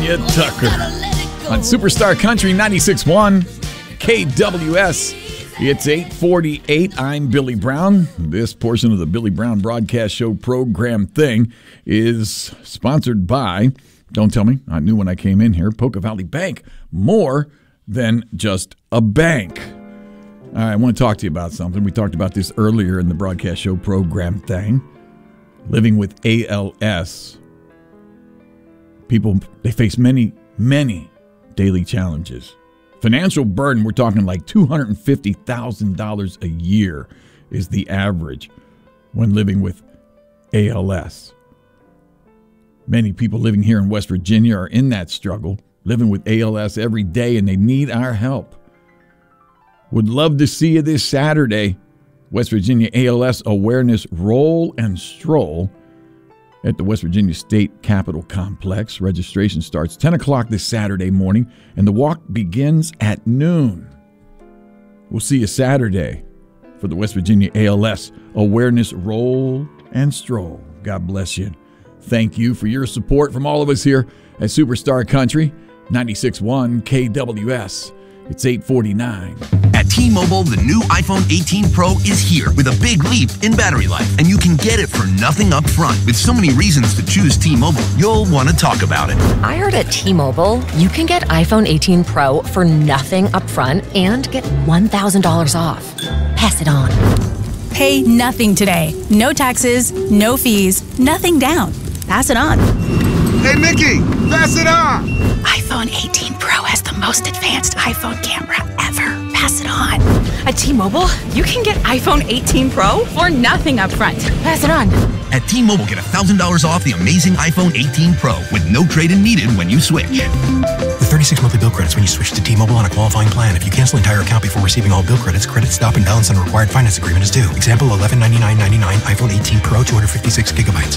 Tanya Tucker on Superstar Country 96.1 KWS. It's 8:48. I'm Billy Brown. This portion of the Billy Brown Broadcast Show program thing is sponsored by, don't tell me, I knew when I came in here, Poca Valley Bank. More than just a bank. All right, I want to talk to you about something. We talked about this earlier in the broadcast show program thing. Living with ALS. People, they face many, many daily challenges. Financial burden, we're talking like $250,000 a year is the average when living with ALS. Many people living here in West Virginia are in that struggle, living with ALS every day, and they need our help. Would love to see you this Saturday. West Virginia ALS Awareness Roll and Stroll at the West Virginia State Capitol Complex. Registration starts 10 o'clock this Saturday morning, and the walk begins at noon. We'll see you Saturday for the West Virginia ALS Awareness Roll and Stroll. God bless you. Thank you for your support from all of us here at Superstar Country 96.1 KWS. It's 8:49. At T-Mobile, the new iPhone 18 Pro is here with a big leap in battery life, and you can get it for nothing up front. With so many reasons to choose T-Mobile, you'll want to talk about it. I heard at T-Mobile, you can get iPhone 18 Pro for nothing up front and get $1,000 off. Pass it on. Pay nothing today. No taxes, no fees, nothing down. Pass it on. Hey, Mickey, pass it on. iPhone 18 Pro has the most advanced iPhone camera ever. Pass it on. At T-Mobile, you can get iPhone 18 Pro for nothing up front. Pass it on. At T-Mobile, get $1,000 off the amazing iPhone 18 Pro with no trade-in needed when you switch. With 36 monthly bill credits when you switch to T-Mobile on a qualifying plan. If you cancel entire account before receiving all bill credits, credit stop and balance on required finance agreement is due. Example, $1199.99 iPhone 18 Pro, 256 gigabytes.